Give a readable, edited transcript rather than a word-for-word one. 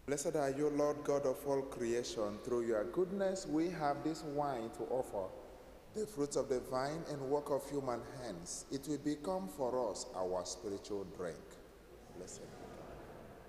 Blessed are you, Lord God of all creation. Through your goodness, we have this wine to offer, the fruits of the vine and work of human hands. It will become for us our spiritual drink. Blessed be God.